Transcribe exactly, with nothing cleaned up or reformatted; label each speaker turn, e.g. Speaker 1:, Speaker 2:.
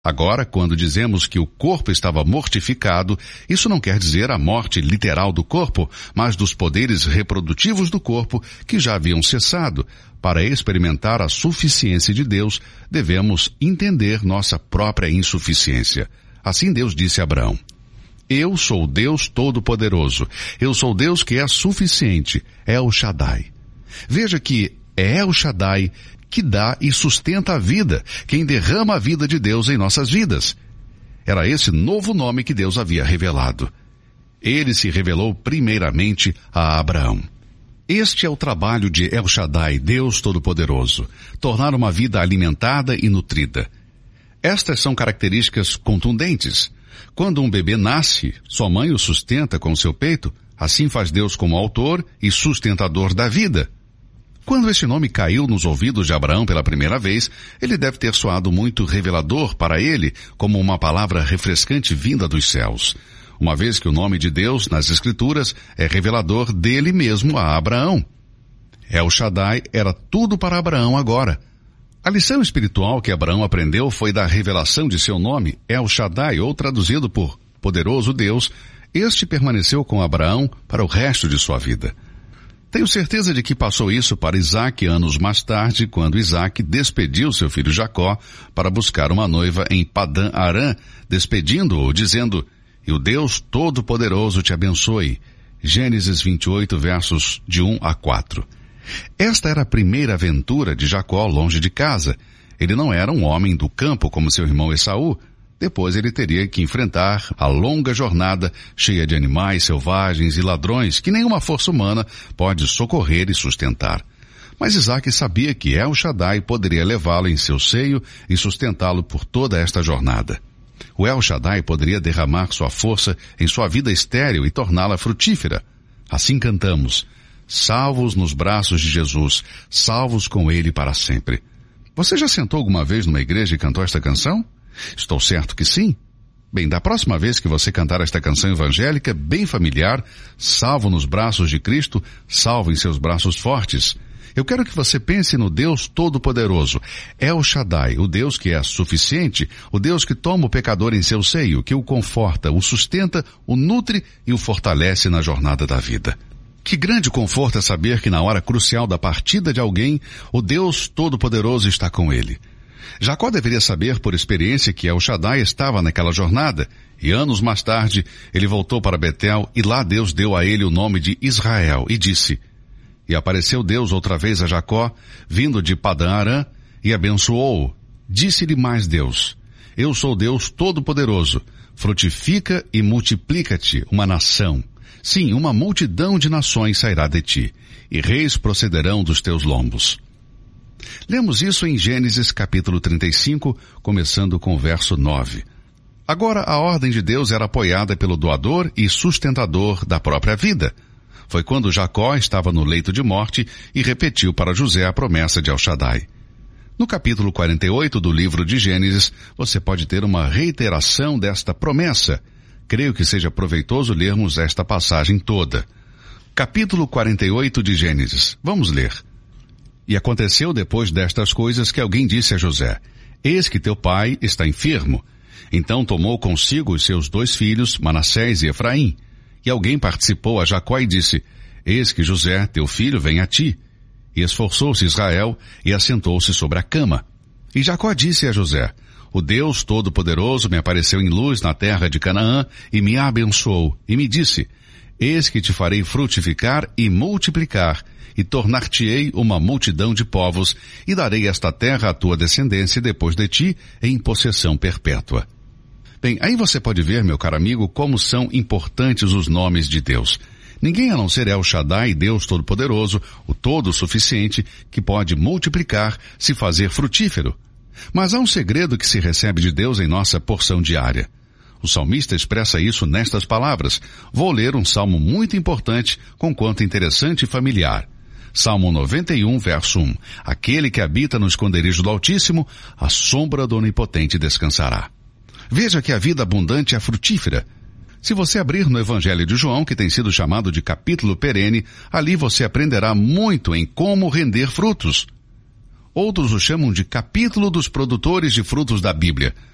Speaker 1: Agora, quando dizemos que o corpo estava mortificado, isso não quer dizer a morte literal do corpo, mas dos poderes reprodutivos do corpo que já haviam cessado. Para experimentar a suficiência de Deus, devemos entender nossa própria insuficiência. Assim Deus disse a Abraão: Eu sou Deus Todo-Poderoso. Eu sou Deus que é suficiente. El Shaddai. Veja que é El Shaddai que dá e sustenta a vida, quem derrama a vida de Deus em nossas vidas. Era esse novo nome que Deus havia revelado. Ele se revelou primeiramente a Abraão. Este é o trabalho de El Shaddai, Deus Todo-Poderoso, tornar uma vida alimentada e nutrida. Estas são características contundentes. Quando um bebê nasce, sua mãe o sustenta com seu peito, assim faz Deus como autor e sustentador da vida. Quando esse nome caiu nos ouvidos de Abraão pela primeira vez, ele deve ter soado muito revelador para ele, como uma palavra refrescante vinda dos céus. Uma vez que o nome de Deus, nas Escrituras, é revelador dele mesmo a Abraão. El Shaddai era tudo para Abraão agora. A lição espiritual que Abraão aprendeu foi da revelação de seu nome, El Shaddai, ou traduzido por Poderoso Deus. Este permaneceu com Abraão para o resto de sua vida. Tenho certeza de que passou isso para Isaac anos mais tarde, quando Isaac despediu seu filho Jacó para buscar uma noiva em Padã Arã, despedindo-o, dizendo: E o Deus Todo-Poderoso te abençoe. Gênesis vinte e oito, versos de um a quatro. Esta era a primeira aventura de Jacó longe de casa. Ele não era um homem do campo como seu irmão Esaú. Depois ele teria que enfrentar a longa jornada cheia de animais selvagens e ladrões que nenhuma força humana pode socorrer e sustentar. Mas Isaac sabia que El Shaddai poderia levá-lo em seu seio e sustentá-lo por toda esta jornada. O El Shaddai poderia derramar sua força em sua vida estéril e torná-la frutífera. Assim cantamos: salvos nos braços de Jesus, salvos com Ele para sempre. Você já sentou alguma vez numa igreja e cantou esta canção? Estou certo que sim. Bem, da próxima vez que você cantar esta canção evangélica, bem familiar, salvo nos braços de Cristo, salvo em seus braços fortes, eu quero que você pense no Deus Todo-Poderoso, El Shaddai, o Deus que é suficiente, o Deus que toma o pecador em seu seio, que o conforta, o sustenta, o nutre e o fortalece na jornada da vida. Que grande conforto é saber que na hora crucial da partida de alguém, o Deus Todo-Poderoso está com ele. Jacó deveria saber por experiência que El Shaddai estava naquela jornada, e anos mais tarde ele voltou para Betel e lá Deus deu a ele o nome de Israel e disse: E apareceu Deus outra vez a Jacó, vindo de Padã Arã, e abençoou-o. Disse-lhe mais Deus: Eu sou Deus Todo-Poderoso, frutifica e multiplica-te uma nação. Sim, uma multidão de nações sairá de ti, e reis procederão dos teus lombos. Lemos isso em Gênesis capítulo trinta e cinco, começando com o verso nove. Agora a ordem de Deus era apoiada pelo doador e sustentador da própria vida. Foi quando Jacó estava no leito de morte e repetiu para José a promessa de El Shaddai. No capítulo quarenta e oito do livro de Gênesis, você pode ter uma reiteração desta promessa. Creio que seja proveitoso lermos esta passagem toda. Capítulo quarenta e oito de Gênesis. Vamos ler. E aconteceu depois destas coisas que alguém disse a José: Eis que teu pai está enfermo. Então tomou consigo os seus dois filhos, Manassés e Efraim. E alguém participou a Jacó e disse: Eis que José, teu filho, vem a ti. E esforçou-se Israel e assentou-se sobre a cama. E Jacó disse a José: O Deus Todo-Poderoso me apareceu em luz na terra de Canaã e me abençoou. E me disse: Eis que te farei frutificar e multiplicar, e tornar-te-ei uma multidão de povos, e darei esta terra à tua descendência depois de ti em possessão perpétua. Bem, aí você pode ver, meu caro amigo, como são importantes os nomes de Deus. Ninguém a não ser El Shaddai, Deus Todo-Poderoso, o Todo-Suficiente, que pode multiplicar, se fazer frutífero. Mas há um segredo que se recebe de Deus em nossa porção diária. O salmista expressa isso nestas palavras. Vou ler um salmo muito importante, conquanto interessante e familiar. Salmo noventa e um, verso um. Aquele que habita no esconderijo do Altíssimo, a sombra do Onipotente descansará. Veja que a vida abundante é frutífera. Se você abrir no Evangelho de João, que tem sido chamado de capítulo perene, ali você aprenderá muito em como render frutos. Outros o chamam de capítulo dos produtores de frutos da Bíblia.